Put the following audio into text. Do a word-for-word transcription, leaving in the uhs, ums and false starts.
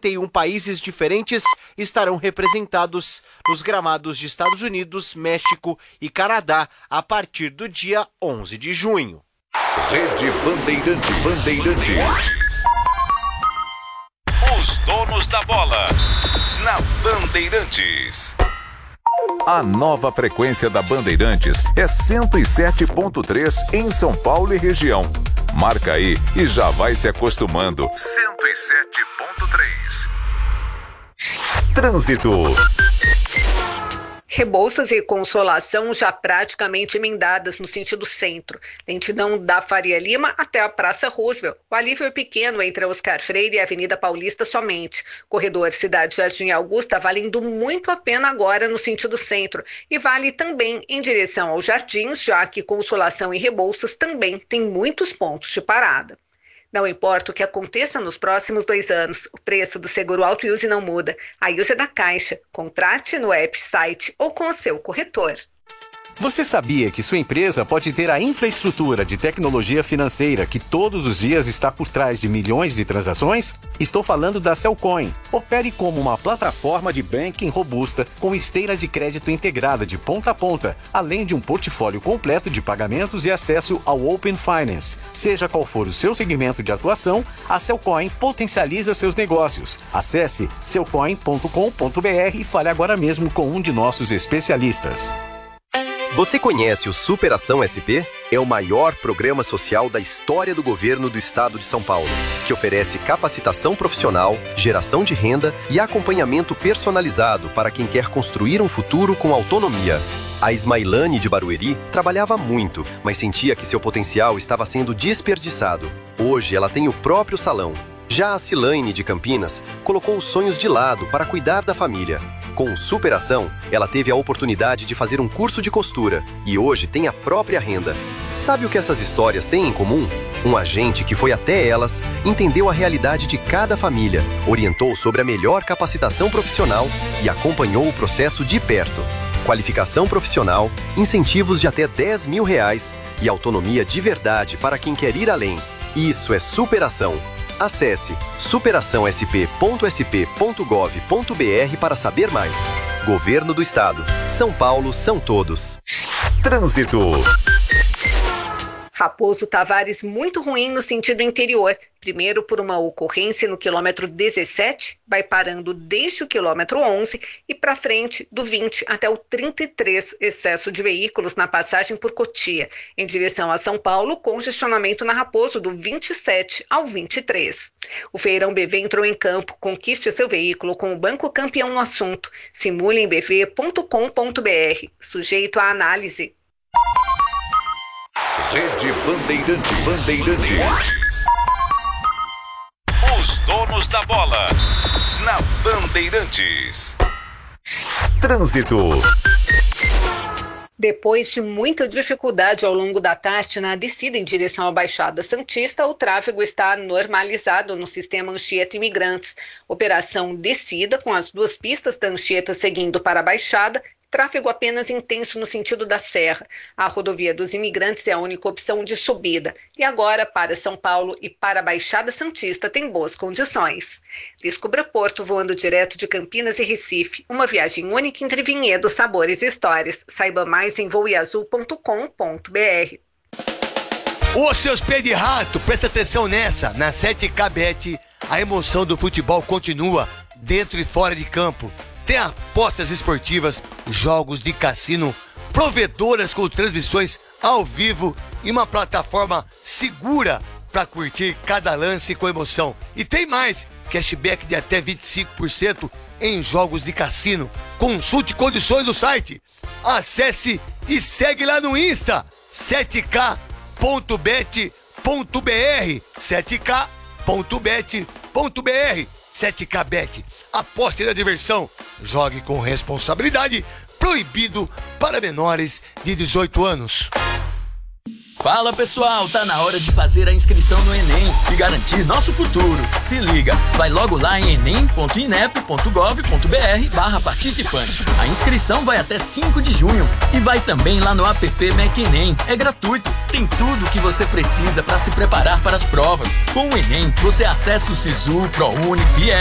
quarenta e um países diferentes estarão representados nos gramados de Estados Unidos, México e Canadá a partir do dia onze de junho. Rede Bandeirantes. Bandeirantes. Os donos da bola. Na Bandeirantes. A nova frequência da Bandeirantes é cento e sete ponto três em São Paulo e região. Marca aí e já vai se acostumando. cento e sete ponto três. Trânsito. Rebouças e Consolação já praticamente emendadas no sentido centro. Lentidão da Faria Lima até a Praça Roosevelt. O alívio é pequeno entre a Oscar Freire e a Avenida Paulista somente. Corredor Cidade Jardim Augusta valendo muito a pena agora no sentido centro. E vale também em direção aos Jardins, já que Consolação e Rebouças também têm muitos pontos de parada. Não importa o que aconteça nos próximos dois anos, o preço do seguro Auto Use não muda. A Use é da Caixa. Contrate no app, site ou com o seu corretor. Você sabia que sua empresa pode ter a infraestrutura de tecnologia financeira que todos os dias está por trás de milhões de transações? Estou falando da Cellcoin. Opere como uma plataforma de banking robusta com esteira de crédito integrada de ponta a ponta, além de um portfólio completo de pagamentos e acesso ao Open Finance. Seja qual for o seu segmento de atuação, a Cellcoin potencializa seus negócios. Acesse cellcoin ponto com ponto b r e fale agora mesmo com um de nossos especialistas. Você conhece o Superação S P? É o maior programa social da história do governo do estado de São Paulo, que oferece capacitação profissional, geração de renda e acompanhamento personalizado para quem quer construir um futuro com autonomia. A Ismailane de Barueri trabalhava muito, mas sentia que seu potencial estava sendo desperdiçado. Hoje ela tem o próprio salão. Já a Cilaine de Campinas colocou os sonhos de lado para cuidar da família. Com Superação, ela teve a oportunidade de fazer um curso de costura e hoje tem a própria renda. Sabe o que essas histórias têm em comum? Um agente que foi até elas, entendeu a realidade de cada família, orientou sobre a melhor capacitação profissional e acompanhou o processo de perto. Qualificação profissional, incentivos de até dez mil reais e autonomia de verdade para quem quer ir além. Isso é Superação. Acesse superação s p ponto s p ponto gov ponto b r para saber mais. Governo do Estado. São Paulo são todos. Trânsito. Raposo Tavares muito ruim no sentido interior. Primeiro por uma ocorrência no quilômetro dezessete, vai parando desde o quilômetro onze e para frente do vinte até o trinta e três, excesso de veículos na passagem por Cotia. Em direção a São Paulo, congestionamento na Raposo do vinte e sete ao vinte e três. O Feirão B V entrou em campo. Conquiste seu veículo com o Banco Campeão no assunto. Simule em b v ponto com ponto b r. Sujeito à análise. Rede Bandeirantes. Bandeirantes. Os donos da bola. Na Bandeirantes. Trânsito. Depois de muita dificuldade ao longo da tarde na descida em direção à Baixada Santista, o tráfego está normalizado no sistema Anchieta Imigrantes. Operação descida com as duas pistas da Anchieta seguindo para a Baixada. Tráfego apenas intenso no sentido da Serra. A rodovia dos Imigrantes é a única opção de subida. E agora, para São Paulo e para a Baixada Santista, tem boas condições. Descubra Porto voando direto de Campinas e Recife. Uma viagem única entre vinhedos, sabores e histórias. Saiba mais em voo azul ponto com ponto b r. Ô, seus pés de rato, presta atenção nessa. Na sete K Bet, a emoção do futebol continua dentro e fora de campo. Tem apostas esportivas, jogos de cassino, provedoras com transmissões ao vivo e uma plataforma segura para curtir cada lance com emoção. E tem mais, cashback de até vinte e cinco por cento em jogos de cassino. Consulte condições do site. Acesse e segue lá no Insta, sete k ponto bet ponto b r, sete k ponto bet ponto b r. sete K Bet, aposte na diversão, jogue com responsabilidade, proibido para menores de dezoito anos. Fala pessoal, tá na hora de fazer a inscrição no Enem e garantir nosso futuro. Se liga, vai logo lá em enem ponto inep ponto gov ponto b r barra participante. A inscrição vai até cinco de junho e vai também lá no app MacEnem. É gratuito, tem tudo o que você precisa para se preparar para as provas. Com o Enem, você acessa o Sisu, ProUni, Fies